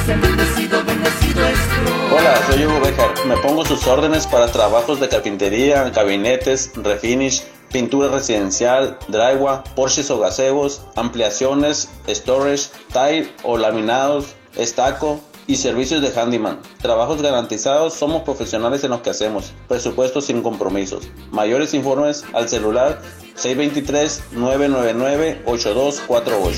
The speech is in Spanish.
Hola, soy Hugo Bejar. Me pongo sus órdenes para trabajos de carpintería, gabinetes, refinish, pintura residencial, drywall, porches o gazebos, ampliaciones, storage, tile o laminados, estaco y servicios de handyman. Trabajos garantizados, somos profesionales en lo que hacemos. Presupuesto sin compromisos. Mayores informes al celular 623-999-8248.